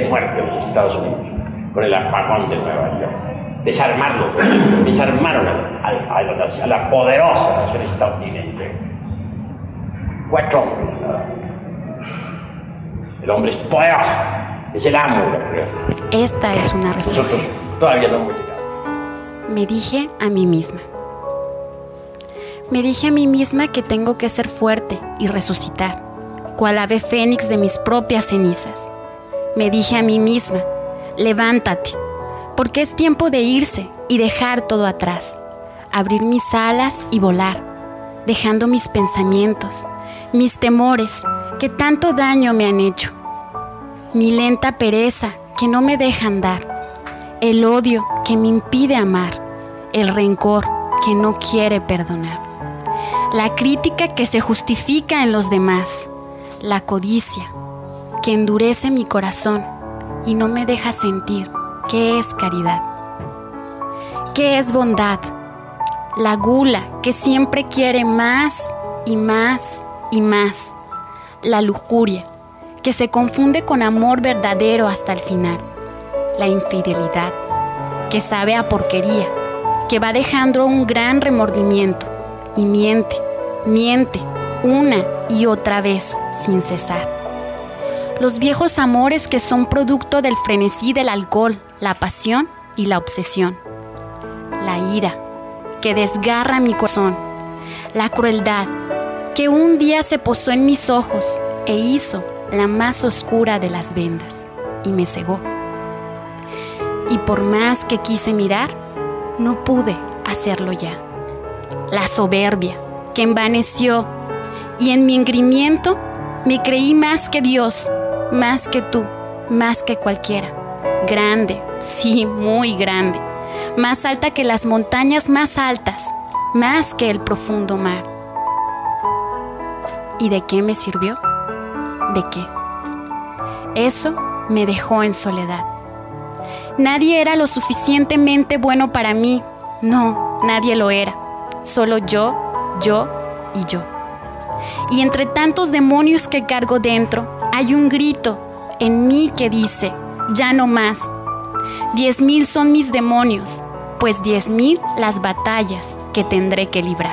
fuerte los Estados Unidos con el apagón de Nueva York. Desarmaron a la poderosa nación estadounidense. 4 hombres. El hombre es poderoso, es el amo de la creación. Esta es una reflexión. Nosotros todavía no hemos llegado. Me dije a mí misma. Me dije a mí misma que tengo que ser fuerte y resucitar, cual ave fénix de mis propias cenizas. Me dije a mí misma, levántate, porque es tiempo de irse y dejar todo atrás, abrir mis alas y volar, dejando mis pensamientos, mis temores que tanto daño me han hecho, mi lenta pereza que no me deja andar, el odio que me impide amar, el rencor que no quiere perdonar, la crítica que se justifica en los demás, la codicia que endurece mi corazón y no me deja sentir qué es caridad, qué es bondad, la gula que siempre quiere más y más y más, la lujuria que se confunde con amor verdadero hasta el final, la infidelidad que sabe a porquería, que va dejando un gran remordimiento y miente una y otra vez sin cesar. Los viejos amores que son producto del frenesí del alcohol, la pasión y la obsesión. La ira que desgarra mi corazón, la crueldad que un día se posó en mis ojos e hizo la más oscura de las vendas y me cegó. Y por más que quise mirar, no pude hacerlo ya. La soberbia que envaneció y en mi engreimiento me creí más que Dios, más que tú, más que cualquiera. Grande, sí, muy grande, más alta que las montañas más altas, más que el profundo mar. ¿Y de qué me sirvió? ¿De qué? Eso me dejó en soledad. Nadie era lo suficientemente bueno para mí. No, nadie lo era. Solo yo y yo. Y entre tantos demonios que cargo dentro, hay un grito en mí que dice, ya no más. 10,000 son mis demonios, pues 10,000 las batallas que tendré que librar.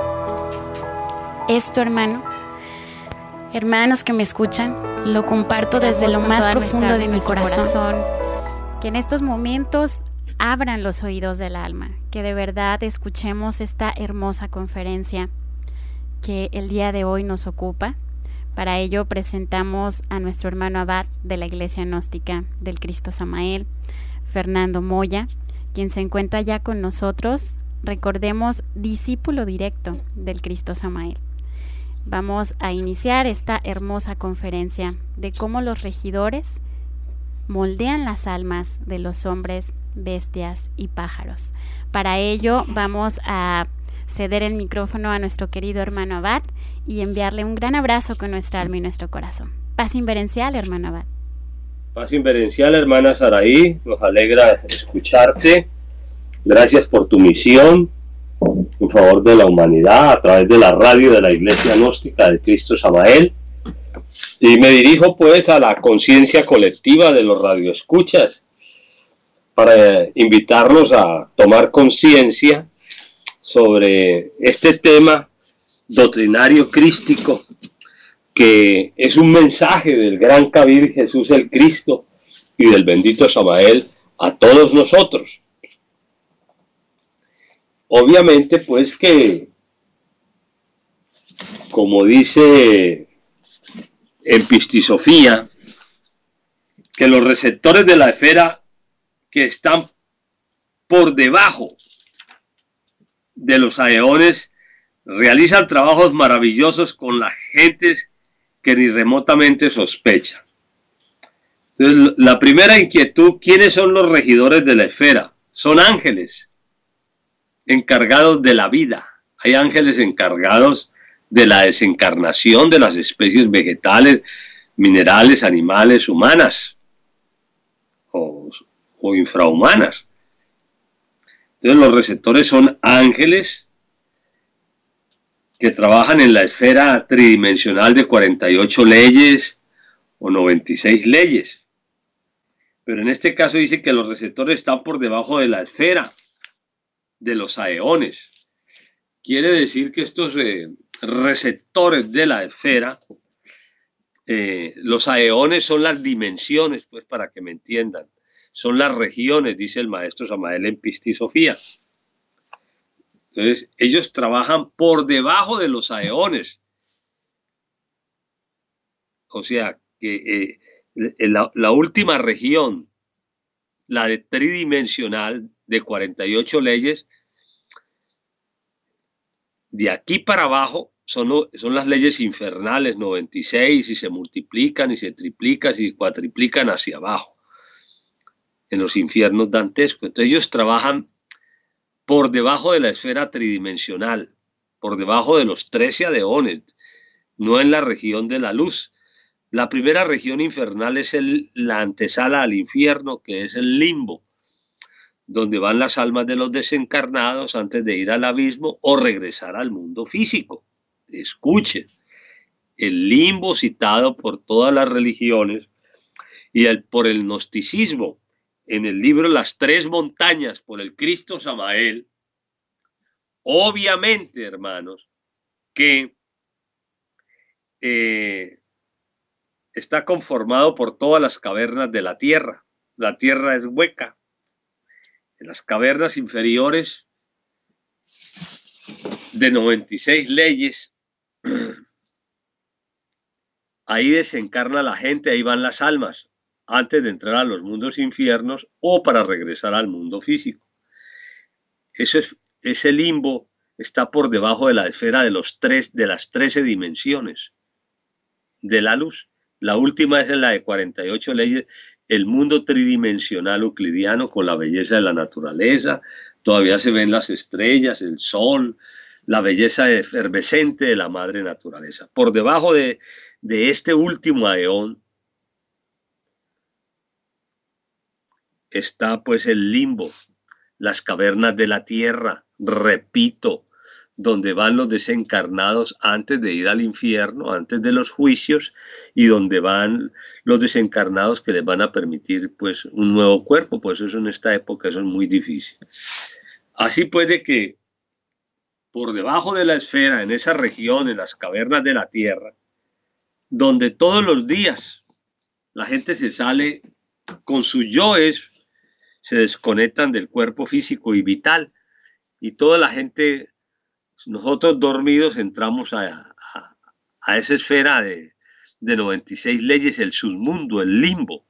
Esto, hermanos que me escuchan, lo comparto desde lo más profundo de mi corazón. Que en estos momentos abran los oídos del alma, que de verdad escuchemos esta hermosa conferencia que el día de hoy nos ocupa. Para ello presentamos a nuestro hermano abad de la Iglesia Gnóstica del Cristo Samael, Fernando Moya, quien se encuentra ya con nosotros, recordemos, discípulo directo del Cristo Samael. Vamos a iniciar esta hermosa conferencia de cómo los regidores moldean las almas de los hombres, bestias y pájaros. Para ello vamos a ceder el micrófono a nuestro querido hermano abad y enviarle un gran abrazo con nuestra alma y nuestro corazón. Paz inverencial, hermano abad. Paz inverencial, hermana Saraí, nos alegra escucharte. Gracias por tu misión en favor de la humanidad a través de la radio de la Iglesia Gnóstica de Cristo Samael. Y me dirijo pues a la conciencia colectiva de los radioescuchas para invitarlos a tomar conciencia sobre este tema doctrinario crístico, que es un mensaje del gran Cabir Jesús el Cristo y del bendito Samael a todos nosotros. Obviamente pues que, como dice en Pistisofía, que los receptores de la esfera que están por debajo de los aeones realizan trabajos maravillosos con las gentes que ni remotamente sospechan. Entonces, la primera inquietud, ¿quiénes son los regidores de la esfera? Son ángeles encargados de la vida. Hay ángeles encargados de la desencarnación de las especies vegetales, minerales, animales, humanas o infrahumanas. Entonces los receptores son ángeles que trabajan en la esfera tridimensional de 48 leyes o 96 leyes. Pero en este caso dice que los receptores están por debajo de la esfera de los aeones. Quiere decir que estos receptores de la esfera, los aeones son las dimensiones, pues para que me entiendan, son las regiones, dice el maestro Samael en Pistisofía. Entonces, ellos trabajan por debajo de los aeones. O sea, que la última región, la de tridimensional, de 48 leyes, de aquí para abajo son las leyes infernales, 96, y se multiplican, y se triplican, y se cuatriplican hacia abajo, en los infiernos dantescos. Entonces ellos trabajan por debajo de la esfera tridimensional, por debajo de los 13 aeones, no en la región de la luz. La primera región infernal es la antesala al infierno, que es el limbo, donde van las almas de los desencarnados antes de ir al abismo o regresar al mundo físico. Escuchen, el limbo citado por todas las religiones y por el gnosticismo en el libro Las Tres Montañas por el Cristo Samael, obviamente, hermanos, que está conformado por todas las cavernas de la tierra. La tierra es hueca. En las cavernas inferiores de 96 leyes, ahí desencarna la gente, ahí van las almas, antes de entrar a los mundos infiernos o para regresar al mundo físico. Ese limbo está por debajo de la esfera de las 13 dimensiones de la luz. La última es en la de 48 leyes, el mundo tridimensional euclidiano con la belleza de la naturaleza. Todavía se ven las estrellas, el sol, la belleza efervescente de la madre naturaleza. Por debajo de este último aeón está pues el limbo, las cavernas de la tierra, repito, donde van los desencarnados antes de ir al infierno, antes de los juicios, y donde van los desencarnados que les van a permitir pues un nuevo cuerpo. Pues eso en esta época eso es muy difícil. Así puede que por debajo de la esfera, en esa región, en las cavernas de la tierra, donde todos los días la gente se sale con sus yoes, se desconectan del cuerpo físico y vital, y toda la gente, nosotros dormidos, entramos a esa esfera de 96 leyes, el submundo, el limbo.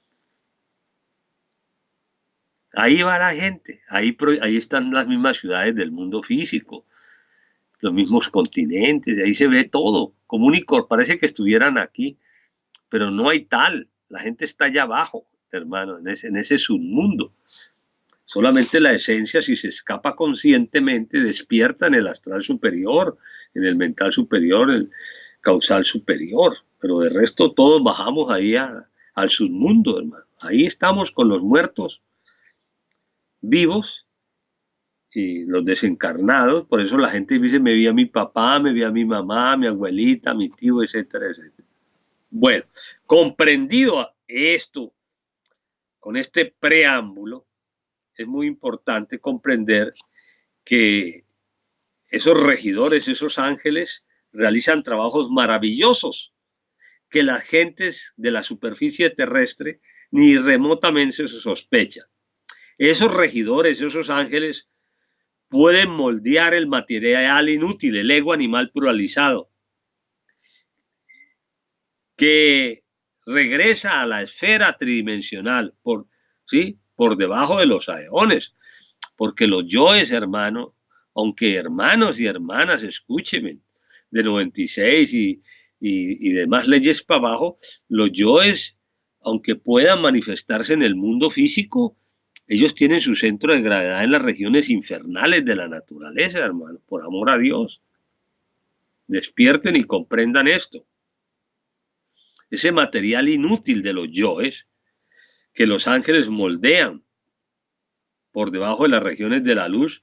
Ahí va la gente, ahí están las mismas ciudades del mundo físico, los mismos continentes, ahí se ve todo, como parece que estuvieran aquí, pero no hay tal, la gente está allá abajo, hermano, en ese submundo. Solamente la esencia, si se escapa conscientemente, despierta en el astral superior, en el mental superior, en el causal superior, pero de resto todos bajamos ahí al submundo, hermano. Ahí estamos con los muertos vivos y los desencarnados. Por eso la gente dice, me vi a mi papá, me vi a mi mamá, a mi abuelita, a mi tío, etcétera, etcétera. Bueno, comprendido esto, con este preámbulo, es muy importante comprender que esos regidores, esos ángeles, realizan trabajos maravillosos que las gentes de la superficie terrestre ni remotamente se sospechan. Esos regidores, esos ángeles, pueden moldear el material inútil, el ego animal pluralizado, que regresa a la esfera tridimensional por debajo de los aeones, porque los yoes, hermano, aunque hermanos y hermanas, escúchenme, de 96 y demás leyes para abajo, los yoes, aunque puedan manifestarse en el mundo físico, ellos tienen su centro de gravedad en las regiones infernales de la naturaleza, hermano, por amor a Dios. Despierten y comprendan esto. Ese material inútil de los yoes que los ángeles moldean por debajo de las regiones de la luz,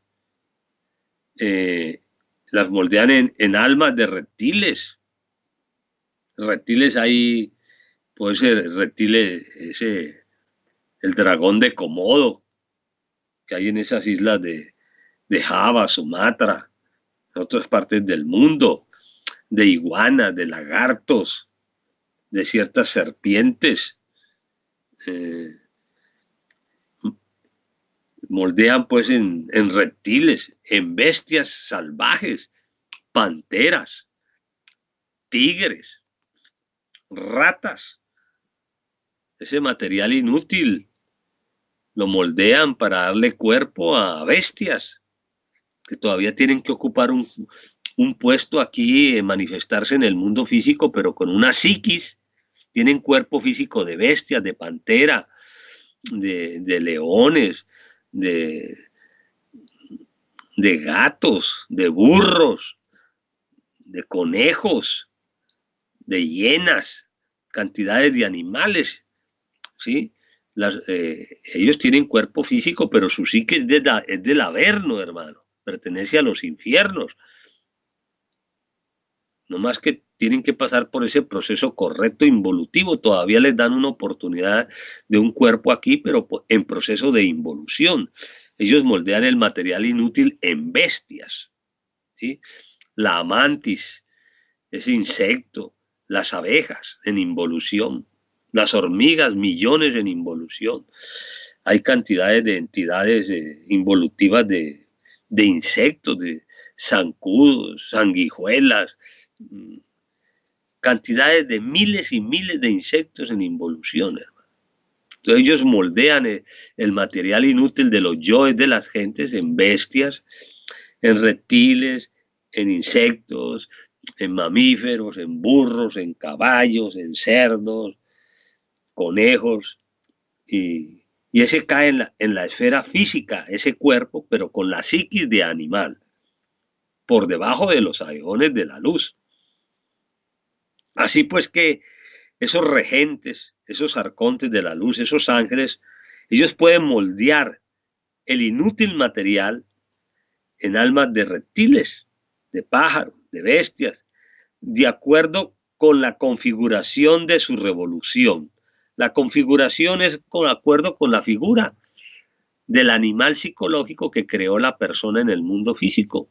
las moldean en almas de reptiles. Reptiles ahí, puede ser reptiles, el dragón de Komodo, que hay en esas islas de Java, Sumatra, en otras partes del mundo, de iguanas, de lagartos, de ciertas serpientes. Moldean pues en reptiles, en bestias salvajes, panteras, tigres, ratas. Ese material inútil lo moldean para darle cuerpo a bestias que todavía tienen que ocupar un puesto aquí, manifestarse en el mundo físico, pero con una psiquis. Tienen cuerpo físico de bestias, de pantera, de leones, de gatos, de burros, de conejos, de hienas, cantidades de animales, ¿sí? Ellos tienen cuerpo físico, pero su psique es del Averno, hermano, pertenece a los infiernos. No más que tienen que pasar por ese proceso correcto involutivo, todavía les dan una oportunidad de un cuerpo aquí, pero en proceso de involución. Ellos moldean el material inútil en bestias, ¿sí? La amantis, ese insecto, las abejas en involución, las hormigas, millones en involución. Hay cantidades de entidades involutivas de insectos, de zancudos, sanguijuelas, cantidades de miles y miles de insectos en involución, hermano. Entonces ellos moldean el material inútil de los yoes de las gentes en bestias, en reptiles, en insectos, en mamíferos, en burros, en caballos, en cerdos, conejos, y ese cae en la esfera física, ese cuerpo, pero con la psiquis de animal, por debajo de los aeones de la luz. Así pues que esos regentes, esos arcontes de la luz, esos ángeles, ellos pueden moldear el inútil material en almas de reptiles, de pájaros, de bestias, de acuerdo con la configuración de su revolución. La configuración es de acuerdo con la figura del animal psicológico que creó la persona en el mundo físico.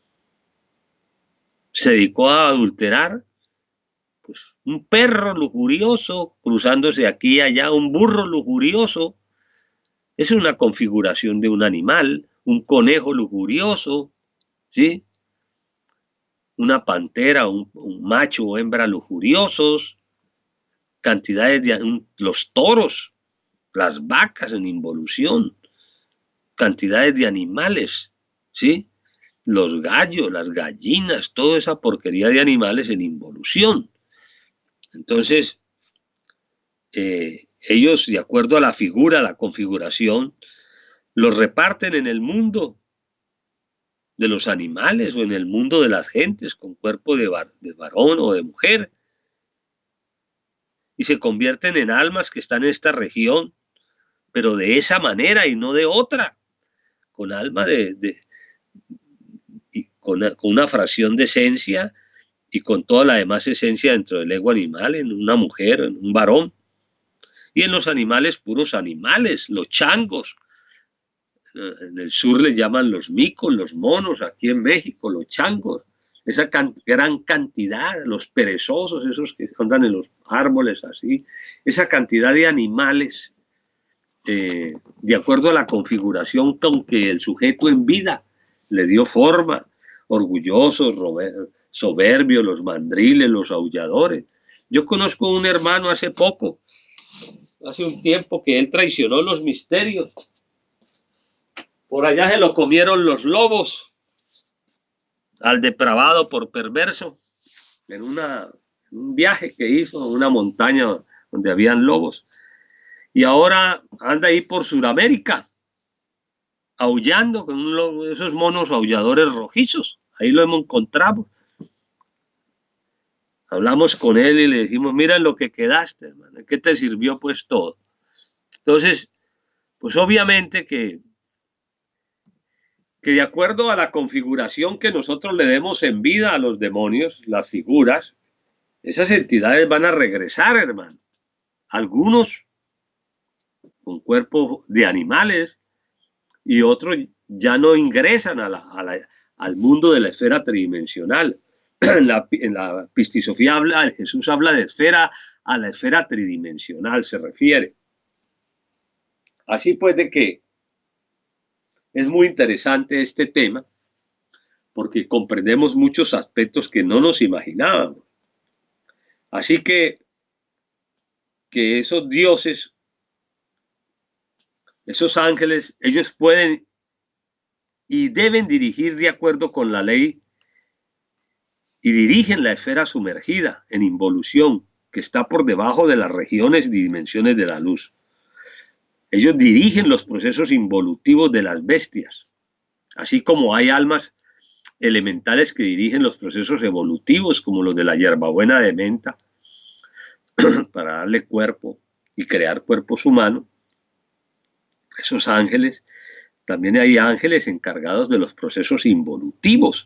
Se dedicó a adulterar, pues, un perro lujurioso cruzándose aquí y allá, un burro lujurioso. Es una configuración de un animal, un conejo lujurioso, ¿sí? Una pantera, un macho o hembra lujuriosos, cantidades de los toros, las vacas en involución, cantidades de animales, ¿sí? Los gallos, las gallinas, toda esa porquería de animales en involución. Entonces, ellos, de acuerdo a la figura, a la configuración, los reparten en el mundo de los animales o en el mundo de las gentes con cuerpo de varón o de mujer, y se convierten en almas que están en esta región, pero de esa manera y no de otra, con alma con una fracción de esencia y con toda la demás esencia dentro del ego animal, en una mujer, en un varón. Y en los animales, puros animales, los changos. En el sur les llaman los micos, los monos, aquí en México, los changos. Esa gran cantidad, los perezosos, esos que andan en los árboles así, esa cantidad de animales, de acuerdo a la configuración con que el sujeto en vida le dio forma, orgullosos, soberbios, los mandriles, los aulladores. Yo conozco un hermano hace poco, hace un tiempo, que él traicionó los misterios. Por allá se lo comieron los lobos, al depravado por perverso, en un viaje que hizo a una montaña donde habían lobos. Y ahora anda ahí por Sudamérica, aullando con esos monos aulladores rojizos. Ahí lo hemos encontrado. Hablamos con él y le dijimos, mira en lo que quedaste, hermano, ¿qué te sirvió pues todo? Entonces, pues obviamente que de acuerdo a la configuración que nosotros le demos en vida a los demonios, las figuras, esas entidades van a regresar, hermano. Algunos con cuerpos de animales, y otros ya no ingresan al mundo de la esfera tridimensional. En la pistisofía Jesús habla de esfera, a la esfera tridimensional se refiere. Así pues, de que es muy interesante este tema, porque comprendemos muchos aspectos que no nos imaginábamos. Así que esos dioses, esos ángeles, ellos pueden y deben dirigir de acuerdo con la ley, y dirigen la esfera sumergida en involución, que está por debajo de las regiones y dimensiones de la luz. Ellos dirigen los procesos involutivos de las bestias, así como hay almas elementales que dirigen los procesos evolutivos, como los de la hierbabuena de menta, para darle cuerpo y crear cuerpos humanos. Esos ángeles, también hay ángeles encargados de los procesos involutivos,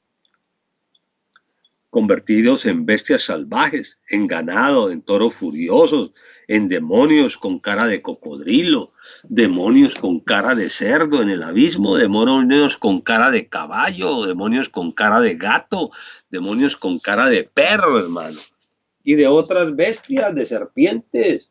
convertidos en bestias salvajes, en ganado, en toros furiosos, en demonios con cara de cocodrilo, demonios con cara de cerdo en el abismo, demonios con cara de caballo, demonios con cara de gato, demonios con cara de perro, hermano, y de otras bestias, de serpientes.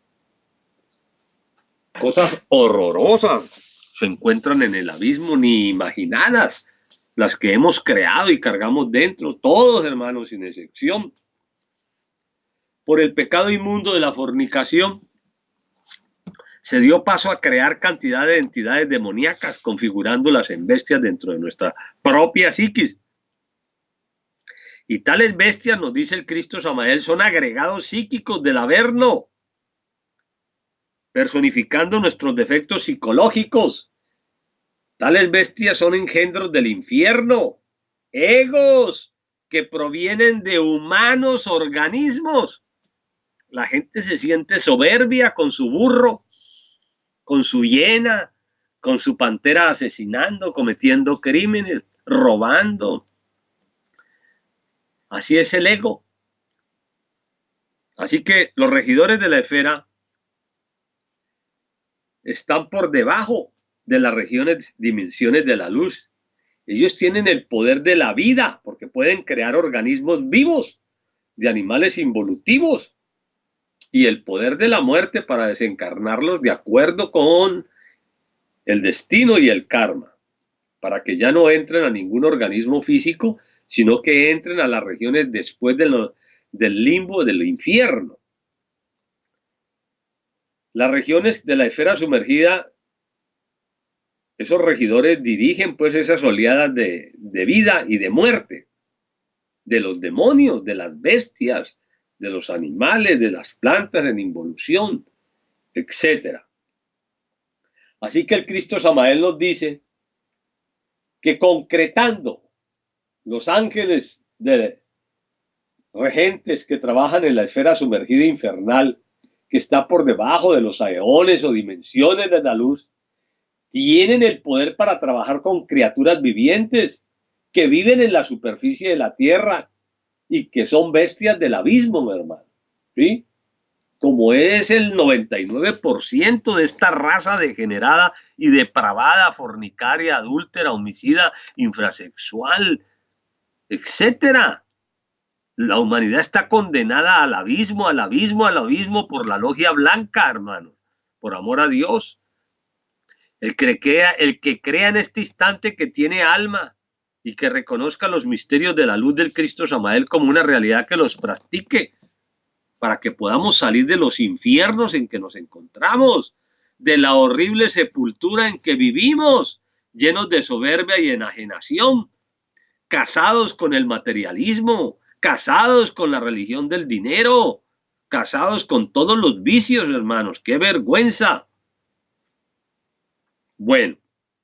Cosas horrorosas se encuentran en el abismo, ni imaginadas, las que hemos creado y cargamos dentro, todos, hermanos, sin excepción. Por el pecado inmundo de la fornicación, se dio paso a crear cantidad de entidades demoníacas, configurándolas en bestias dentro de nuestra propia psiquis. Y tales bestias, nos dice el Cristo Samael, son agregados psíquicos del Averno, personificando nuestros defectos psicológicos. Tales bestias son engendros del infierno, egos que provienen de humanos organismos. La gente se siente soberbia con su burro, con su hiena, con su pantera asesinando, cometiendo crímenes, robando. Así es el ego. Así que los regidores de la esfera están por debajo de las regiones, dimensiones de la luz. Ellos tienen el poder de la vida, porque pueden crear organismos vivos, de animales involutivos, y el poder de la muerte para desencarnarlos de acuerdo con el destino y el karma, para que ya no entren a ningún organismo físico, sino que entren a las regiones después del limbo, del infierno. Las regiones de la esfera sumergida, esos regidores dirigen pues esas oleadas de vida y de muerte, de los demonios, de las bestias, de los animales, de las plantas en involución, etc. Así que el Cristo Samael nos dice que concretando los ángeles de regentes que trabajan en la esfera sumergida infernal, que está por debajo de los aeones o dimensiones de la luz, tienen el poder para trabajar con criaturas vivientes que viven en la superficie de la tierra y que son bestias del abismo, mi hermano, ¿sí? Como es el 99% de esta raza degenerada y depravada, fornicaria, adúltera, homicida, infrasexual, etcétera. La humanidad está condenada al abismo, al abismo, al abismo por la logia blanca, hermano, por amor a Dios. El que crea en este instante que tiene alma y que reconozca los misterios de la luz del Cristo Samael como una realidad, que los practique para que podamos salir de los infiernos en que nos encontramos, de la horrible sepultura en que vivimos, llenos de soberbia y enajenación, casados con el materialismo, casados con la religión del dinero, casados con todos los vicios, hermanos. ¡Qué vergüenza! Bueno,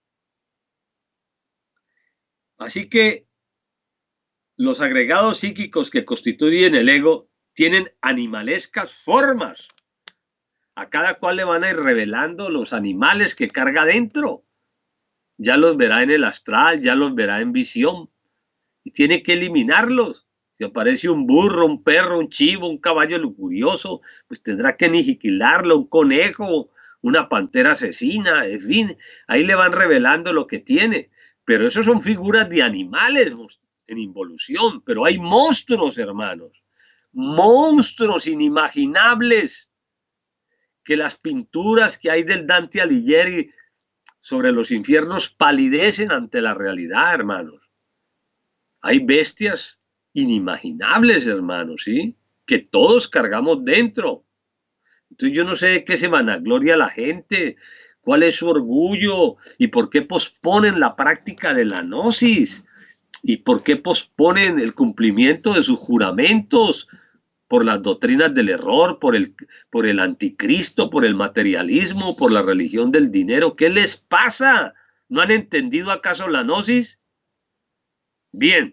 así que los agregados psíquicos que constituyen el ego tienen animalescas formas. A cada cual le van a ir revelando los animales que carga dentro. Ya los verá en el astral, ya los verá en visión. Y tiene que eliminarlos. Si aparece un burro, un perro, un chivo, un caballo lujurioso, pues tendrá que aniquilarlo, un conejo, una pantera asesina, en fin, ahí le van revelando lo que tiene. Pero eso son figuras de animales en involución, pero hay monstruos, hermanos, monstruos inimaginables, que las pinturas que hay del Dante Alighieri sobre los infiernos palidecen ante la realidad, hermanos. Hay bestias inimaginables, hermanos, ¿sí? Que todos cargamos dentro. Entonces yo no sé de qué se vanagloria la gente, cuál es su orgullo y por qué posponen la práctica de la gnosis y por qué posponen el cumplimiento de sus juramentos por las doctrinas del error, por el anticristo, por el materialismo, por la religión del dinero. ¿Qué les pasa? ¿No han entendido acaso la gnosis? Bien.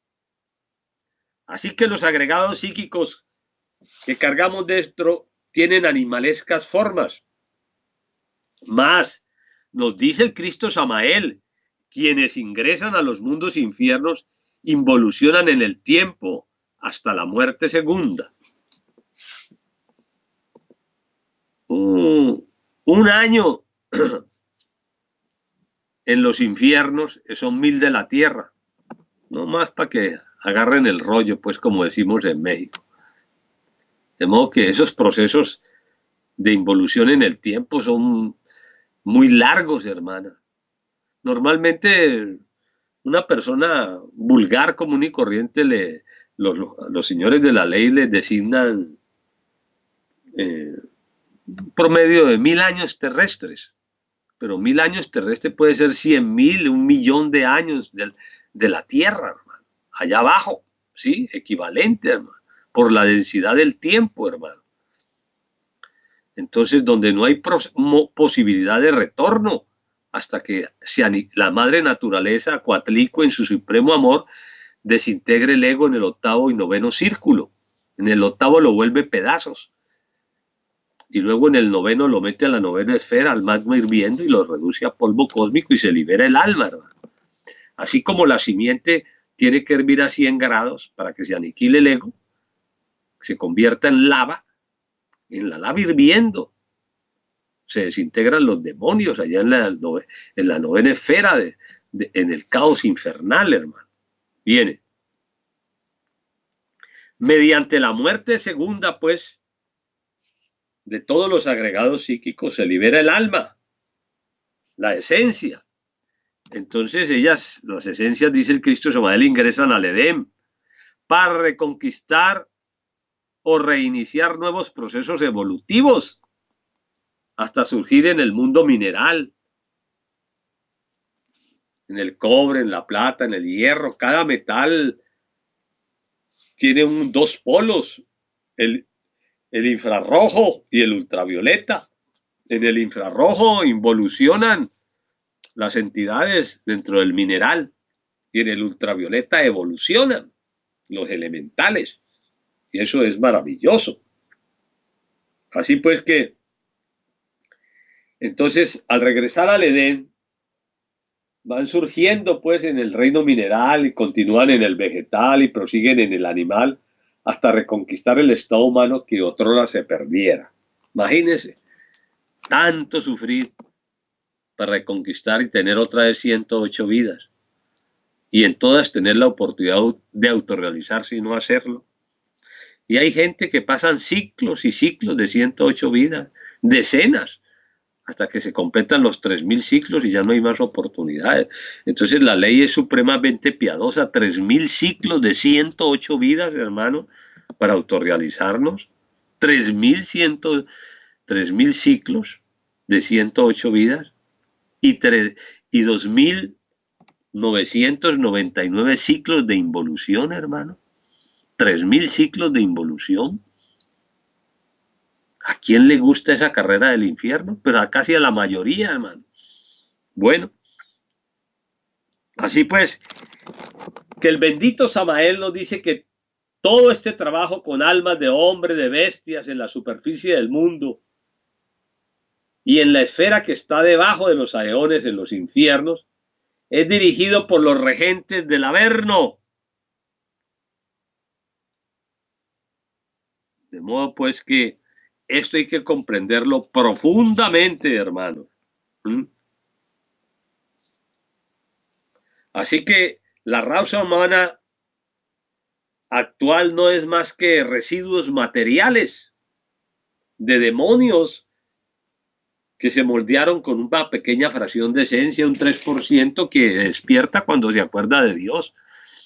Así que los agregados psíquicos que cargamos dentro tienen animalescas formas. Más, nos dice el Cristo Samael, quienes ingresan a los mundos infiernos involucionan en el tiempo hasta la muerte segunda. Un año en los infiernos son 1000 de la tierra. No más para que agarren el rollo, pues, como decimos en México. De modo que esos procesos de involución en el tiempo son muy largos, hermana. Normalmente una persona vulgar, común y corriente, los señores de la ley les designan un promedio de 1000 años terrestres. Pero 1000 años terrestres puede ser 100.000, 1.000.000 de años de la Tierra, hermano. Allá abajo, ¿sí? Equivalente, hermano. Por la densidad del tiempo, hermano. Entonces, donde no hay posibilidad de retorno, hasta que la madre naturaleza, Coatlicue, en su supremo amor, desintegre el ego en el 8º y 9º círculo. En el 8º lo vuelve pedazos. Y luego en el 9º lo mete a la 9ª esfera, al magma hirviendo, y lo reduce a polvo cósmico y se libera el alma, hermano. Así como la simiente tiene que hervir a 100 grados para que se aniquile el ego, se convierta en lava, en la lava hirviendo se desintegran los demonios allá en la 9ª esfera, en el caos infernal, hermano. Viene. Mediante la muerte segunda, pues, de todos los agregados psíquicos se libera el alma, la esencia. Entonces las esencias, dice el Cristo Samael, ingresan al Edén para reconquistar o reiniciar nuevos procesos evolutivos hasta surgir en el mundo mineral, en el cobre, en la plata, en el hierro. Cada metal tiene dos polos, el infrarrojo y el ultravioleta. En el infrarrojo involucionan las entidades dentro del mineral y en el ultravioleta evolucionan los elementales. Y eso es maravilloso. Así pues que, entonces, al regresar al Edén, van surgiendo pues en el reino mineral y continúan en el vegetal y prosiguen en el animal hasta reconquistar el estado humano que otrora se perdiera. Imagínense, tanto sufrir para reconquistar y tener otra vez 108 vidas. Y en todas tener la oportunidad de autorrealizarse y no hacerlo. Y hay gente que pasan ciclos y ciclos de 108 vidas, decenas, hasta que se completan los 3000 ciclos y ya no hay más oportunidades. Entonces la ley es supremamente piadosa, 3000 ciclos de 108 vidas, hermano, para autorrealizarnos. 3000 ciclos de 108 vidas y 2999 ciclos de involución, hermano. 3000 ciclos de involución. ¿A quién le gusta esa carrera del infierno? Pero a casi a la mayoría, hermano. Bueno, así pues, que el bendito Samael nos dice que todo este trabajo con almas de hombres, de bestias en la superficie del mundo y en la esfera que está debajo de los aeones, en los infiernos, es dirigido por los regentes del Averno. De modo pues que Esto hay que comprenderlo profundamente, hermanos. Así que la raza humana actual no es más que residuos materiales de demonios que se moldearon con una pequeña fracción de esencia, un 3%, que despierta cuando se acuerda de Dios.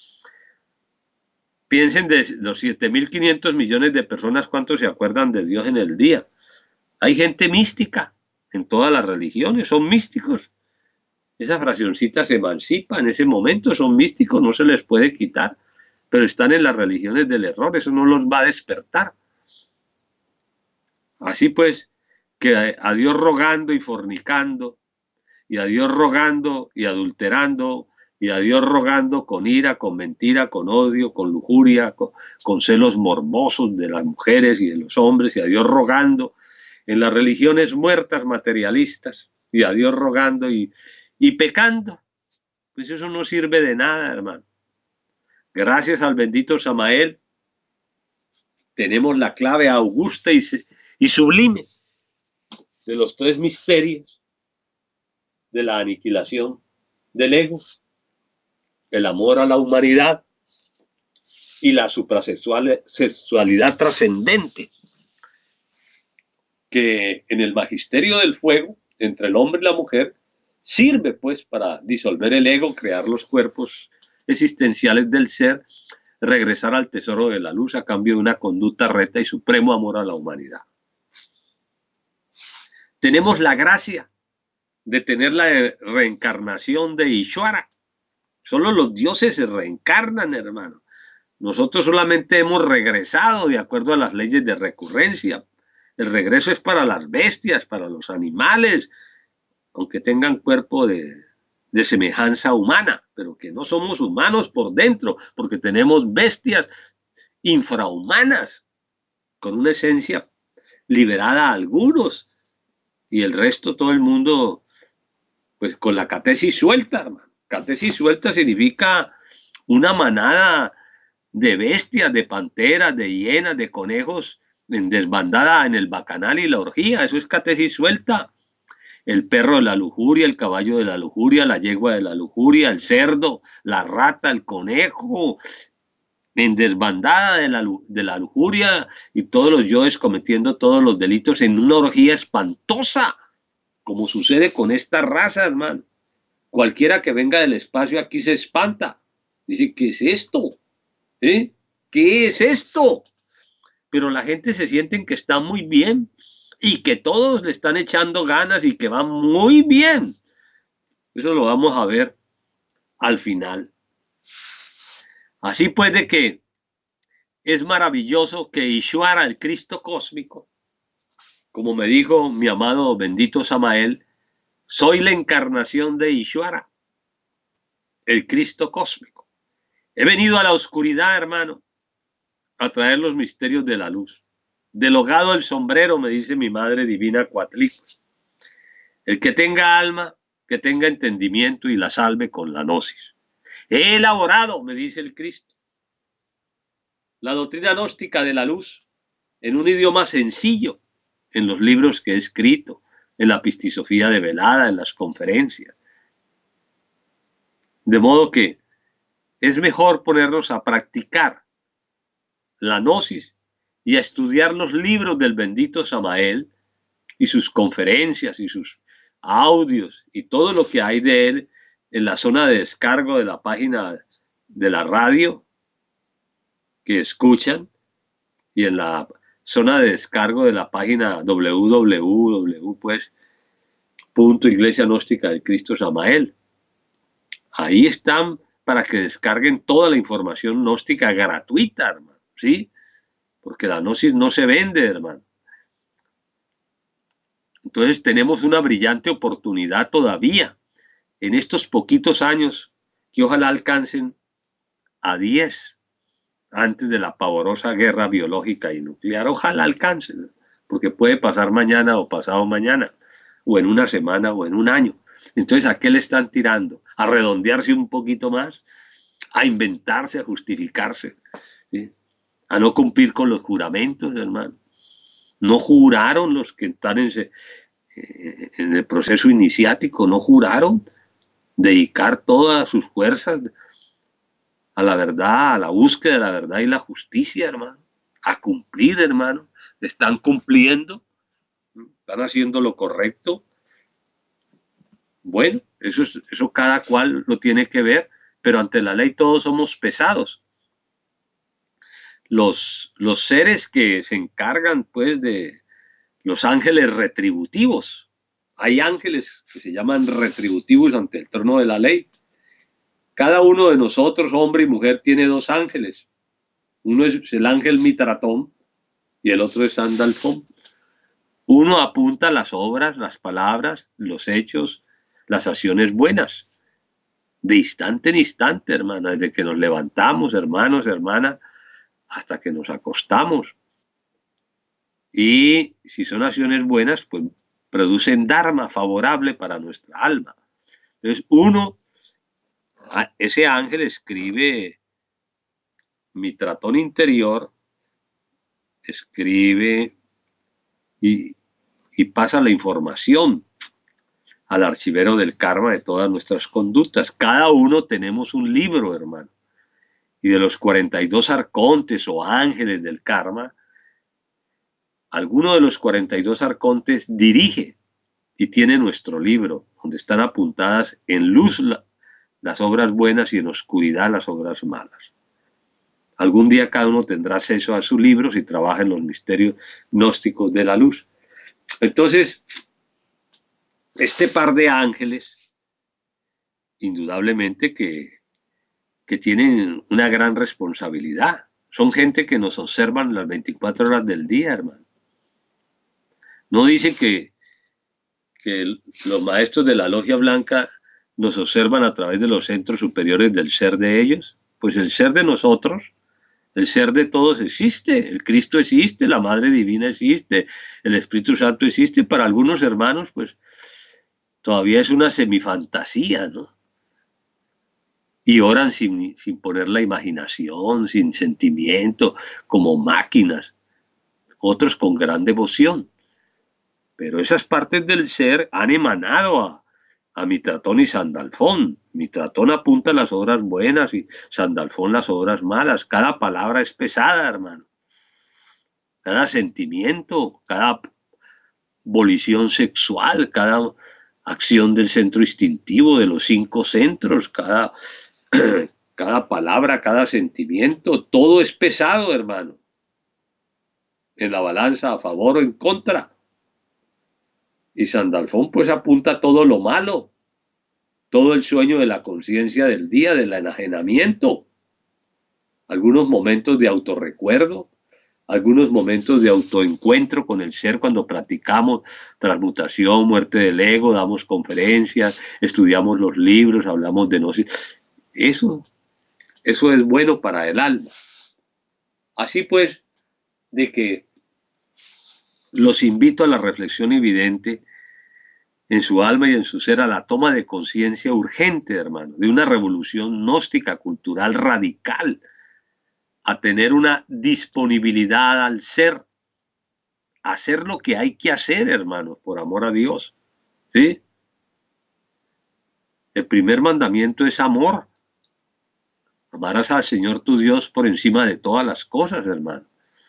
Piensen de los 7.500 millones de personas, ¿cuántos se acuerdan de Dios en el día? Hay gente mística en todas las religiones, son místicos. Esa fraccioncita se emancipa en ese momento, son místicos, no se les puede quitar, pero están en las religiones del error, eso no los va a despertar. Así pues, que a Dios rogando y fornicando, y a Dios rogando y adulterando, y a Dios rogando con ira, con mentira, con odio, con lujuria, con celos morbosos de las mujeres y de los hombres, y a Dios rogando en las religiones muertas materialistas, y a Dios rogando y pecando. Pues eso no sirve de nada, hermano. Gracias al bendito Samael tenemos la clave augusta y sublime de los 3 misterios de la aniquilación del ego: el amor a la humanidad y la suprasexualidad trascendente, que en el magisterio del fuego entre el hombre y la mujer sirve pues para disolver el ego, crear los cuerpos existenciales del ser, regresar al tesoro de la luz a cambio de una conducta recta y supremo amor a la humanidad. Tenemos la gracia de tener la reencarnación de Ishvara. Solo los dioses se reencarnan, hermano. Nosotros solamente hemos regresado de acuerdo a las leyes de recurrencia. El regreso es para las bestias, para los animales, aunque tengan cuerpo de semejanza humana, pero que no somos humanos por dentro, porque tenemos bestias infrahumanas, con una esencia liberada a algunos, y el resto, todo el mundo, pues con la catesis suelta, hermano. Catesis suelta significa una manada de bestias, de panteras, de hienas, de conejos, en desbandada en el bacanal y la orgía. Eso es catesis suelta. El perro de la lujuria, el caballo de la lujuria, la yegua de la lujuria, el cerdo, la rata, el conejo, en desbandada de la lujuria, y todos los yoes cometiendo todos los delitos en una orgía espantosa, como sucede con esta raza, hermano. Cualquiera que venga del espacio aquí se espanta. Dice, ¿qué es esto? ¿Qué es esto? Pero la gente se siente que está muy bien y que todos le están echando ganas y que va muy bien. Eso lo vamos a ver al final. Así pues, de que es maravilloso que Ishvara, el Cristo cósmico, como me dijo mi amado bendito Samael, soy la encarnación de Ishvara, el Cristo cósmico. He venido a la oscuridad, hermano, a traer los misterios de la luz. Delogado el sombrero, me dice mi madre divina Coatlicue. El que tenga alma, que tenga entendimiento y la salve con la gnosis. He elaborado, me dice el Cristo, la doctrina gnóstica de la luz en un idioma sencillo, en los libros que he escrito, en la pistisofía de velada, en las conferencias. De modo que es mejor ponernos a practicar la gnosis y a estudiar los libros del bendito Samael y sus conferencias y sus audios y todo lo que hay de él en la zona de descargo de la página de la radio que escuchan, y en la zona de descargo de la página www.iglesia gnóstica del Cristo Samael. Ahí están para que descarguen toda la información gnóstica gratuita, hermano, ¿sí? Porque la gnosis no se vende, hermano. Entonces tenemos una brillante oportunidad todavía en estos poquitos años que ojalá alcancen a 10 antes de la pavorosa guerra biológica y nuclear. Ojalá alcancen, porque puede pasar mañana o pasado mañana, o en una semana o en un año. Entonces, ¿a qué le están tirando? ¿A redondearse un poquito más? ¿A inventarse, a justificarse? ¿Sí? ¿A no cumplir con los juramentos, hermano? No juraron los que están en el proceso iniciático, no juraron dedicar todas sus fuerzas a la verdad, a la búsqueda de la verdad y la justicia, hermano, a cumplir, hermano. Están cumpliendo, están haciendo lo correcto. Bueno, eso cada cual lo tiene que ver, pero ante la ley todos somos pesados. Los seres que se encargan, pues, de los ángeles retributivos. Hay ángeles que se llaman retributivos ante el trono de la ley. Cada uno de nosotros, hombre y mujer, tiene dos ángeles. Uno es el ángel Mitratón y el otro es Sandalfón. Uno apunta las obras, las palabras, los hechos, las acciones buenas. De instante en instante, hermana, desde que nos levantamos, hermanos, hermanas, hasta que nos acostamos. Y si son acciones buenas, pues producen dharma favorable para nuestra alma. Entonces, ese ángel escribe Mitratón interior, escribe y pasa la información al archivero del karma de todas nuestras conductas. Cada uno tenemos un libro, hermano. Y de los 42 arcontes o ángeles del karma, alguno de los 42 arcontes dirige y tiene nuestro libro, donde están apuntadas en luz las obras buenas y en oscuridad las obras malas. Algún día cada uno tendrá acceso a su libro si trabaja en los misterios gnósticos de la luz. Entonces, este par de ángeles, indudablemente que tienen una gran responsabilidad. Son gente que nos observan las 24 horas del día, hermano. No dicen que los maestros de la logia blanca nos observan a través de los centros superiores del ser de ellos. Pues el ser de nosotros, el ser de todos existe. El Cristo existe, la Madre Divina existe, el Espíritu Santo existe. Para algunos hermanos, pues todavía es una semifantasía, ¿no? Y oran sin poner la imaginación, sin sentimiento, como máquinas. Otros con gran devoción. Pero esas partes del ser han emanado a Mitratón y Sandalfón. Mitratón apunta las obras buenas y Sandalfón las obras malas. Cada palabra es pesada, hermano. Cada sentimiento, cada volición sexual, cada acción del centro instintivo, de los 5 centros, cada palabra, cada sentimiento, todo es pesado, hermano. En la balanza, a favor o en contra. Y Sandalfón pues apunta todo lo malo, todo el sueño de la conciencia del día, del enajenamiento, algunos momentos de autorrecuerdo, algunos momentos de autoencuentro con el ser cuando practicamos transmutación, muerte del ego, damos conferencias, estudiamos los libros, hablamos de gnosis. Eso es bueno para el alma. Así pues, de que los invito a la reflexión evidente en su alma y en su ser, a la toma de conciencia urgente, hermano, de una revolución gnóstica, cultural, radical, a tener una disponibilidad al ser, a hacer lo que hay que hacer, hermano, por amor a Dios, ¿sí? El primer mandamiento es amor. Amarás al Señor tu Dios por encima de todas las cosas, hermano.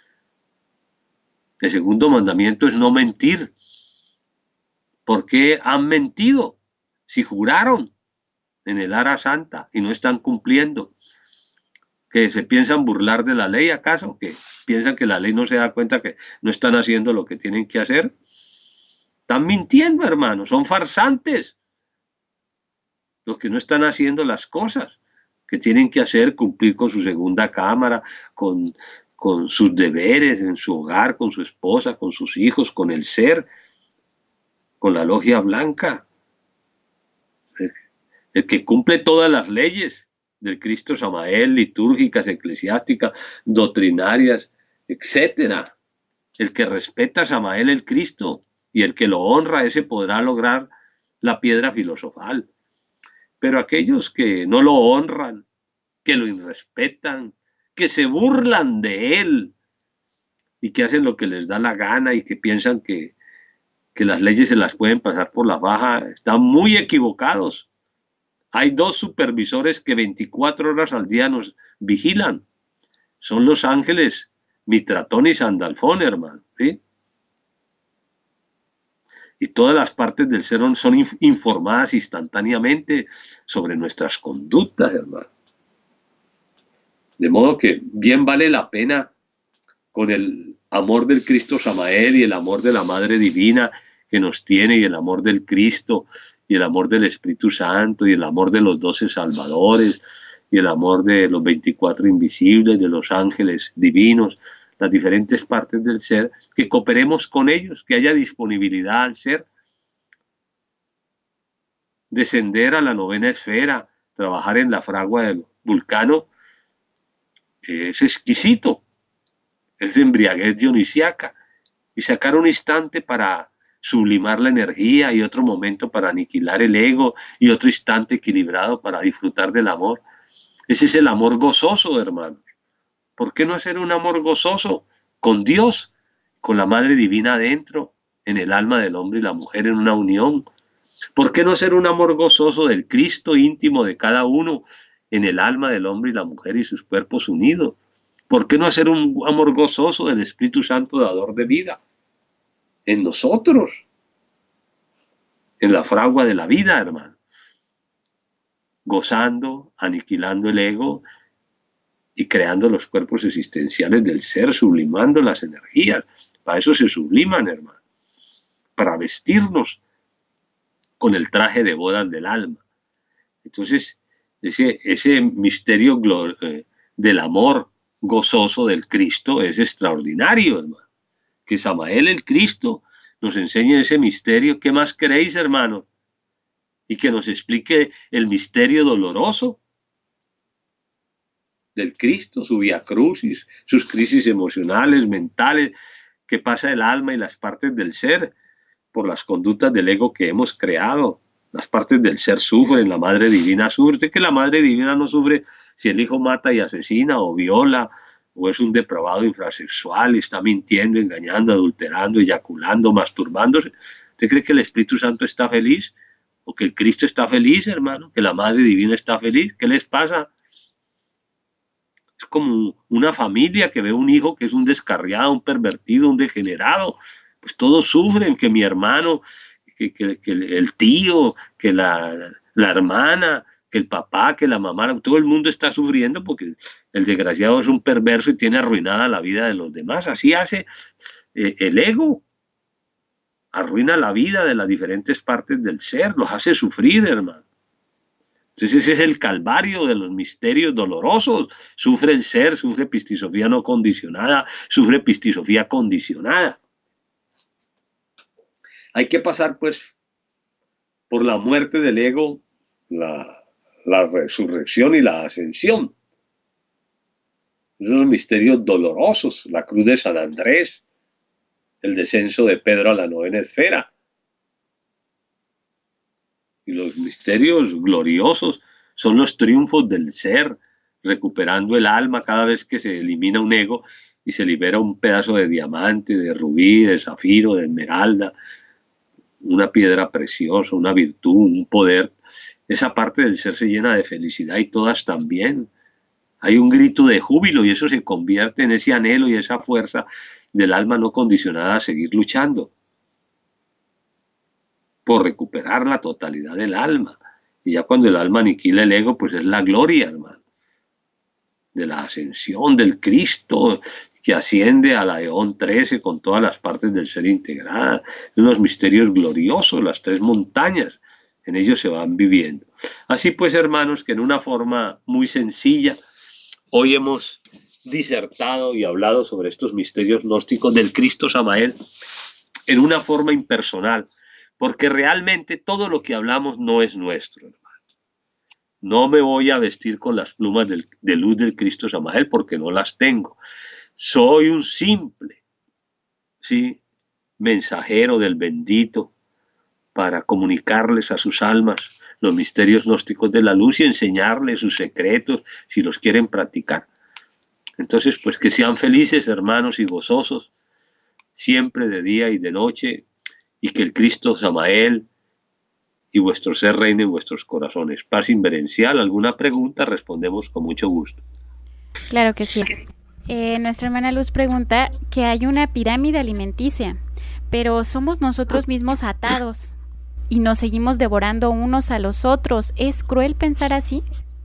El segundo mandamiento es no mentir. ¿Por qué han mentido? Si juraron en el Ara Santa y no están cumpliendo. ¿Que se piensan burlar de la ley acaso? ¿Que piensan que la ley no se da cuenta que no están haciendo lo que tienen que hacer? Están mintiendo, hermano. Son farsantes. Los que no están haciendo las cosas que tienen que hacer, cumplir con su segunda cámara, con sus deberes en su hogar, con su esposa, con sus hijos, con el ser, con la logia blanca. El que cumple todas las leyes del Cristo Samael, litúrgicas, eclesiásticas, doctrinarias, etcétera. El que respeta a Samael el Cristo y el que lo honra, ese podrá lograr la piedra filosofal. Pero aquellos que no lo honran, que lo irrespetan, que se burlan de él, y que hacen lo que les da la gana y que piensan que las leyes se las pueden pasar por la faja, están muy equivocados. Hay dos supervisores que 24 horas al día nos vigilan. Son los ángeles Mitratón y Sandalfón, hermano, ¿sí? Y todas las partes del ser son informadas instantáneamente sobre nuestras conductas, hermano. De modo que bien vale la pena, con el amor del Cristo Samael y el amor de la Madre Divina que nos tiene, y el amor del Cristo, y el amor del Espíritu Santo, y el amor de los 12 salvadores, y el amor de los 24 invisibles, de los ángeles divinos, las diferentes partes del ser, que cooperemos con ellos, que haya disponibilidad al ser, descender a la novena esfera, trabajar en la fragua del Vulcano, es exquisito, es embriaguez dionisiaca, y sacar un instante para sublimar la energía, y otro momento para aniquilar el ego, y otro instante equilibrado para disfrutar del amor. Ese es el amor gozoso, hermanos. ¿Por qué no hacer un amor gozoso con Dios, con la Madre Divina adentro, en el alma del hombre y la mujer en una unión? ¿Por qué no hacer un amor gozoso del Cristo íntimo de cada uno en el alma del hombre y la mujer y sus cuerpos unidos? ¿Por qué no hacer un amor gozoso del Espíritu Santo dador de vida en nosotros, en la fragua de la vida, hermano? Gozando, aniquilando el ego y creando los cuerpos existenciales del ser, sublimando las energías. Para eso se subliman, hermano, para vestirnos con el traje de bodas del alma. Entonces, ese misterio del amor gozoso del Cristo es extraordinario, hermano. Que Samael el Cristo nos enseñe ese misterio. ¿Qué más queréis, hermano? Y que nos explique el misterio doloroso del Cristo, su vía crucis, sus crisis emocionales, mentales, que pasa el alma y las partes del ser por las conductas del ego que hemos creado. Las partes del ser sufren, la Madre Divina sufre. Usted que la Madre Divina no sufre si el hijo mata y asesina o viola, o es un depravado infrasexual y está mintiendo, engañando, adulterando, eyaculando, masturbándose. ¿Usted cree que el Espíritu Santo está feliz? ¿O que el Cristo está feliz, hermano? ¿Que la Madre Divina está feliz? ¿Qué les pasa? Es como una familia que ve un hijo que es un descarriado, un pervertido, un degenerado. Pues todos sufren, que mi hermano, que el tío, que la hermana, que el papá, que la mamá, todo el mundo está sufriendo porque el desgraciado es un perverso y tiene arruinada la vida de los demás. Así hace el ego. Arruina la vida de las diferentes partes del ser, los hace sufrir, hermano. Entonces ese es el calvario de los misterios dolorosos. Sufre el ser, sufre epistisofía no condicionada, sufre epistisofía condicionada. Hay que pasar pues por la muerte del ego, la resurrección y la ascensión. Esos son los misterios dolorosos, la cruz de San Andrés, el descenso de Pedro a la novena esfera. Y los misterios gloriosos son los triunfos del ser, recuperando el alma cada vez que se elimina un ego y se libera un pedazo de diamante, de rubí, de zafiro, de esmeralda, una piedra preciosa, una virtud, un poder. Esa parte del ser se llena de felicidad y todas también. Hay un grito de júbilo y eso se convierte en ese anhelo y esa fuerza del alma no condicionada a seguir luchando por recuperar la totalidad del alma. Y ya cuando el alma aniquila el ego, pues es la gloria, hermano, de la ascensión del Cristo que asciende a la eón 13 con todas las partes del ser integradas. Unos misterios gloriosos, las tres montañas, en ellos se van viviendo. Así pues, hermanos, que en una forma muy sencilla, hoy hemos disertado y hablado sobre estos misterios gnósticos del Cristo Samael en una forma impersonal, porque realmente todo lo que hablamos no es nuestro, hermano. No me voy a vestir con las plumas de luz del Cristo Samael porque no las tengo. Soy un simple, ¿sí?, mensajero del bendito para comunicarles a sus almas los misterios gnósticos de la luz y enseñarles sus secretos si los quieren practicar. Entonces, pues que sean felices, hermanos, y gozosos, siempre de día y de noche, y que el Cristo Samael y vuestro ser reine en vuestros corazones. Paz inverencial, ¿alguna pregunta? Respondemos con mucho gusto. Claro que sí. Nuestra hermana Luz pregunta que hay una pirámide alimenticia, pero somos nosotros mismos atados y nos seguimos devorando unos a los otros. ¿Es cruel pensar así?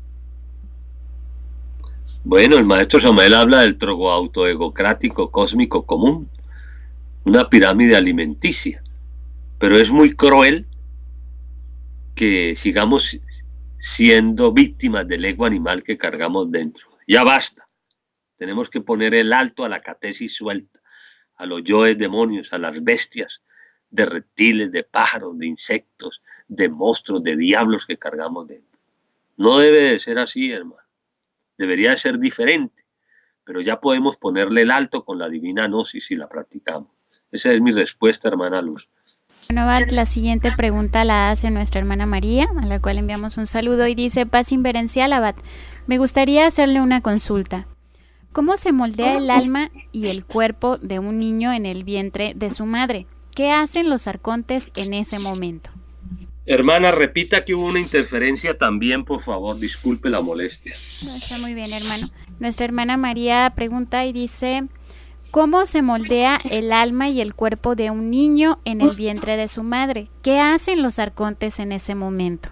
Bueno, el maestro Samael habla del trogo autoegocrático cósmico común, una pirámide alimenticia, pero es muy cruel que sigamos siendo víctimas del ego animal que cargamos dentro. Ya basta. Tenemos que poner el alto a la catesis suelta, a los yoes demonios, a las bestias de reptiles, de pájaros, de insectos, de monstruos, de diablos que cargamos dentro. No debe de ser así, hermano. Debería de ser diferente, pero ya podemos ponerle el alto con la divina gnosis si la practicamos. Esa es mi respuesta, hermana Luz. Bueno, Abad, la siguiente pregunta la hace nuestra hermana María, a la cual enviamos un saludo y dice: paz inverencial, Abad, me gustaría hacerle una consulta. ¿Cómo se moldea el alma y el cuerpo de un niño en el vientre de su madre? ¿Qué hacen los arcontes en ese momento? Hermana, repita que hubo una interferencia también, por favor, disculpe la molestia. No, está muy bien, hermano. Nuestra hermana María pregunta y dice: ¿cómo se moldea el alma y el cuerpo de un niño en el vientre de su madre? ¿Qué hacen los arcontes en ese momento?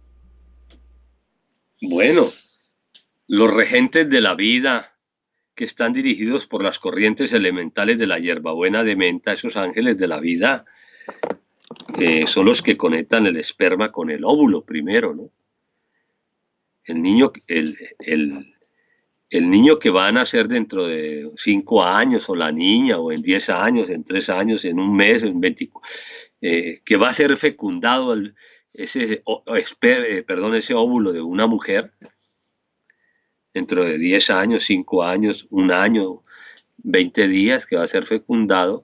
Bueno, los regentes de la vida, que están dirigidos por las corrientes elementales de la hierbabuena de menta, esos ángeles de la vida, son los que conectan el esperma con el óvulo primero, ¿no? El niño que va a nacer dentro de 5 años, o la niña, o en 10 años, en 3 años, en un mes, en 20, que va a ser fecundado ese óvulo de una mujer, dentro de 10 años, 5 años, 1 año, 20 días, que va a ser fecundado,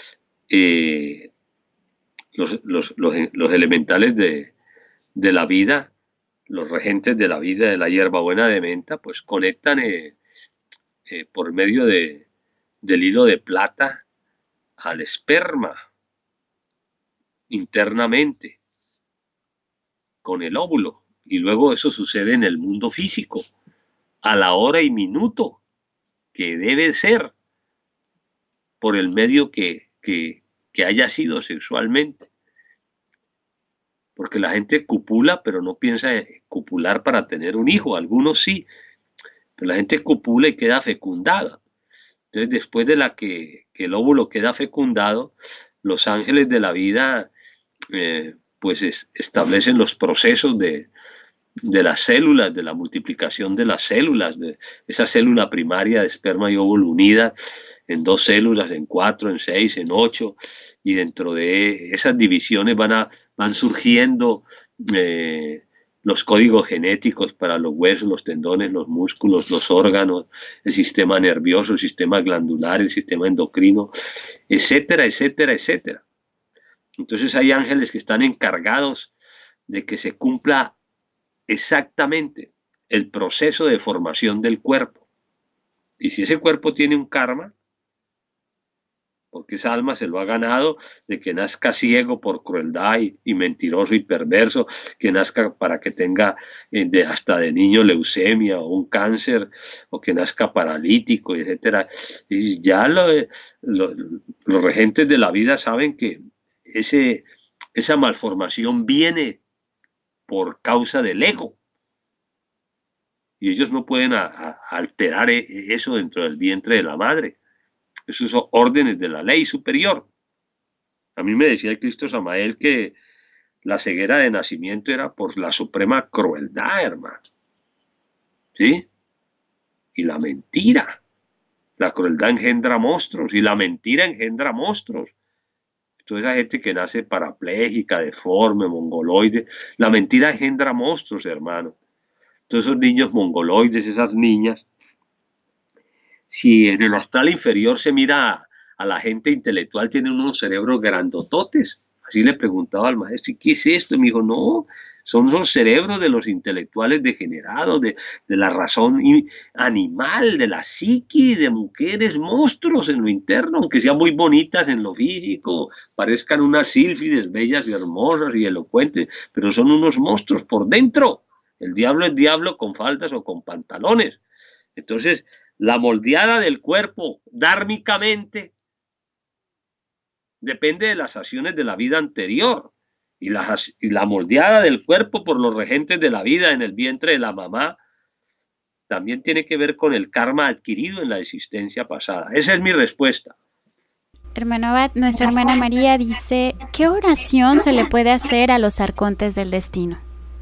los elementales de la vida, los regentes de la vida de la hierbabuena de menta, pues conectan por medio del hilo de plata al esperma internamente con el óvulo, y luego eso sucede en el mundo físico a la hora y minuto que debe ser, por el medio que haya sido sexualmente. Porque la gente copula, pero no piensa copular para tener un hijo. Algunos sí, pero la gente copula y queda fecundada. Entonces, después de que el óvulo queda fecundado, los ángeles de la vida pues establecen los procesos de las células, de la multiplicación de las células, de esa célula primaria de esperma y óvulo unida en 2 células, en 4, en 6, en 8, y dentro de esas divisiones van surgiendo los códigos genéticos para los huesos, los tendones, los músculos, los órganos, el sistema nervioso, el sistema glandular, el sistema endocrino, etcétera, etcétera, etcétera. Entonces hay ángeles que están encargados de que se cumpla exactamente el proceso de formación del cuerpo. Y si ese cuerpo tiene un karma, porque esa alma se lo ha ganado, de que nazca ciego por crueldad y mentiroso y perverso, que nazca para que tenga hasta de niño leucemia o un cáncer, o que nazca paralítico, etcétera. Y ya los regentes de la vida saben que esa malformación viene por causa del ego. Y ellos no pueden alterar eso dentro del vientre de la madre. Esos son órdenes de la ley superior. A mí me decía el Cristo Samael que la ceguera de nacimiento era por la suprema crueldad, hermano. ¿Sí? Y la mentira. La crueldad engendra monstruos y la mentira engendra monstruos. Toda esa gente que nace parapléjica, deforme, mongoloide, la mentira engendra monstruos, hermano. Todos esos niños mongoloides, esas niñas. Si en el astral inferior se mira a la gente intelectual, tienen unos cerebros grandototes. Así le preguntaba al maestro: ¿y qué es esto? Y me dijo: no, Son los cerebros de los intelectuales degenerados, de la razón animal, de la psiquis, de mujeres monstruos en lo interno, aunque sean muy bonitas en lo físico, parezcan unas sílfides bellas y hermosas y elocuentes, pero son unos monstruos por dentro. El diablo es diablo con faldas o con pantalones. Entonces, la moldeada del cuerpo dármicamente depende de las acciones de la vida anterior. Y la moldeada del cuerpo por los regentes de la vida en el vientre de la mamá también tiene que ver con el karma adquirido en la existencia pasada. Esa es mi respuesta. Hermano Abad, nuestra hermana María dice, ¿qué oración se le puede hacer a los arcontes del destino?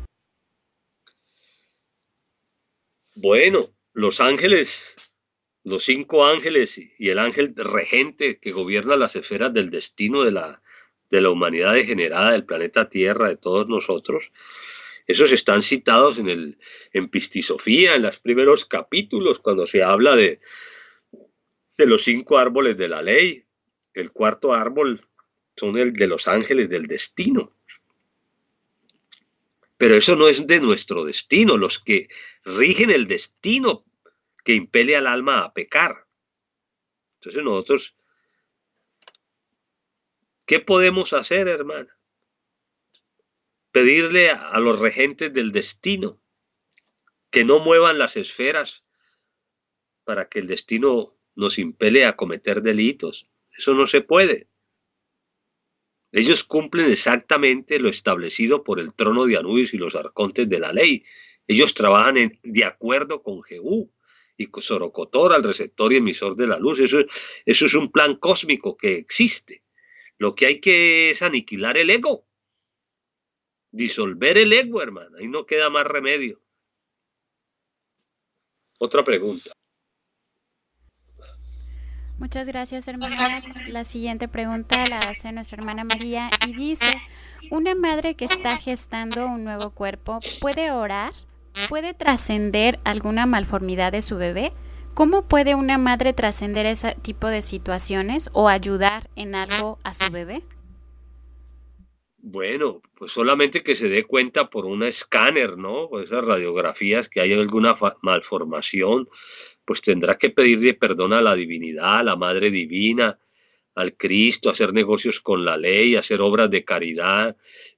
Bueno, los ángeles, los 5 ángeles y el ángel regente que gobierna las esferas del destino de la humanidad degenerada, del planeta Tierra, de todos nosotros, esos están citados en Pistisofía, en los primeros capítulos, cuando se habla de los 5 árboles de la ley. El 4.º árbol son el de los ángeles del destino. Pero eso no es de nuestro destino, los que rigen el destino que impele al alma a pecar. Entonces nosotros, ¿qué podemos hacer, hermana? Pedirle a los regentes del destino que no muevan las esferas para que el destino nos impele a cometer delitos. Eso no se puede. Ellos cumplen exactamente lo establecido por el trono de Anubis y los arcontes de la ley. Ellos trabajan de acuerdo con Jehú y con Sorocotor, al receptor y emisor de la luz. Eso es un plan cósmico que existe. Lo que hay que es aniquilar el ego. Disolver el ego, hermano. Ahí no queda más remedio. Otra pregunta. Muchas gracias, hermana. La siguiente pregunta la hace nuestra hermana María y dice, ¿una madre que está gestando un nuevo cuerpo puede orar? ¿Puede trascender alguna malformidad de su bebé? ¿Cómo puede una madre trascender ese tipo de situaciones o ayudar en algo a su bebé? Bueno, pues solamente que se dé cuenta por un escáner, ¿no? Pues esas radiografías que hay alguna malformación, pues tendrá que pedirle perdón a la divinidad, a la Madre Divina, al Cristo, hacer negocios con la ley, hacer obras de caridad,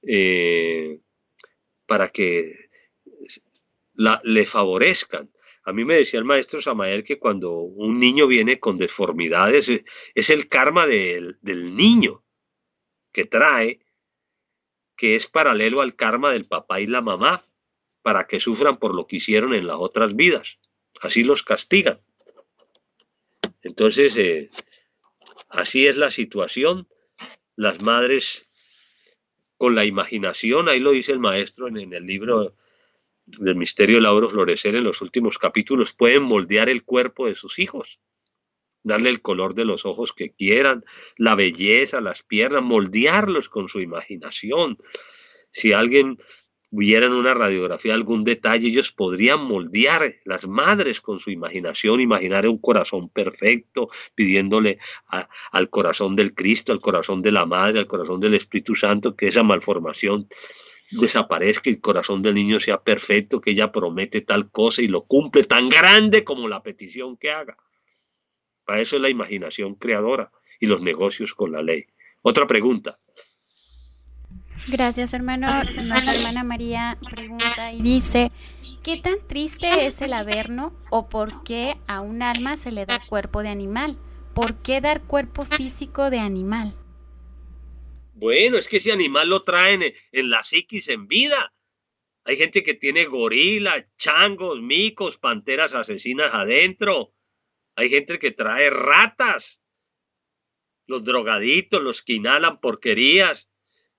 para que le favorezcan. A mí me decía el maestro Samael que cuando un niño viene con deformidades, es el karma del niño que trae, que es paralelo al karma del papá y la mamá, para que sufran por lo que hicieron en las otras vidas. Así los castigan. Entonces, así es la situación. Las madres, con la imaginación, ahí lo dice el maestro en el libro del Misterio del Lauro Florecer, en los últimos capítulos, pueden moldear el cuerpo de sus hijos, darle el color de los ojos que quieran, la belleza, las piernas, moldearlos con su imaginación. Si alguien viera en una radiografía algún detalle, ellos podrían moldear, las madres con su imaginación, imaginar un corazón perfecto, pidiéndole al corazón del Cristo, al corazón de la Madre, al corazón del Espíritu Santo, que esa malformación desaparezca, que el corazón del niño sea perfecto, que ella promete tal cosa y lo cumple tan grande como la petición que haga. Para eso es la imaginación creadora y los negocios con la ley. Otra pregunta. Gracias, hermano. Nuestra hermana María pregunta y dice, ¿qué tan triste es el averno o por qué a un alma se le da cuerpo de animal? ¿Por qué dar cuerpo físico de animal? Bueno, es que ese animal lo traen en la psiquis en vida. Hay gente que tiene gorila, changos, micos, panteras asesinas adentro. Hay gente que trae ratas, los drogaditos, los que inhalan porquerías.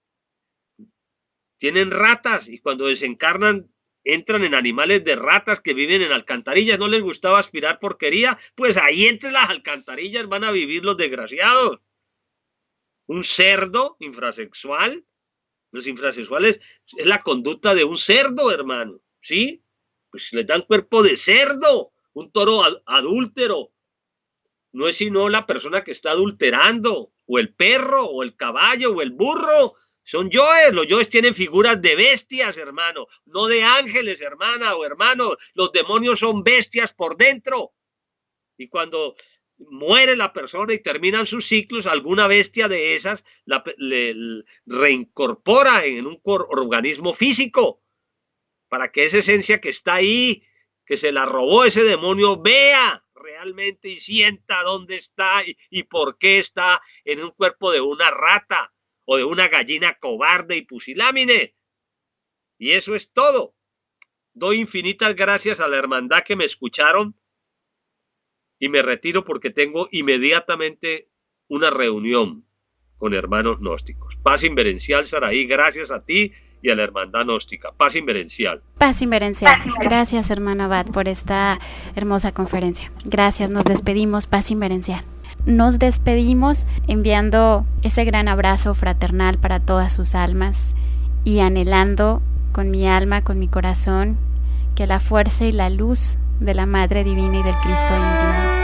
Tienen ratas y cuando desencarnan entran en animales de ratas que viven en alcantarillas. ¿No les gustaba aspirar porquería? Pues ahí entre las alcantarillas van a vivir los desgraciados. Un cerdo infrasexual. Los infrasexuales es la conducta de un cerdo, hermano. ¿Sí? Pues les dan cuerpo de cerdo. Un toro adúltero. No es sino la persona que está adulterando. O el perro, o el caballo, o el burro. Son yoes, los yoes tienen figuras de bestias, hermano, no de ángeles, hermana o hermano. Los demonios son bestias por dentro. Y cuando muere la persona y terminan sus ciclos, alguna bestia de esas le reincorpora en un organismo físico, para que esa esencia que está ahí, que se la robó ese demonio, vea realmente y sienta dónde está y por qué está en un cuerpo de una rata o de una gallina cobarde y pusilámine. Y eso es todo. Doy infinitas gracias a la hermandad que me escucharon y me retiro porque tengo inmediatamente una reunión con hermanos gnósticos. Paz inverencial, Saraí, gracias a ti y a la hermandad gnóstica. Paz inverencial. Paz inverencial. Gracias, hermano Abad, por esta hermosa conferencia. Gracias, nos despedimos. Paz inverencial. Nos despedimos enviando ese gran abrazo fraternal para todas sus almas y anhelando con mi alma, con mi corazón, que la fuerza y la luz de la Madre Divina y del Cristo íntimo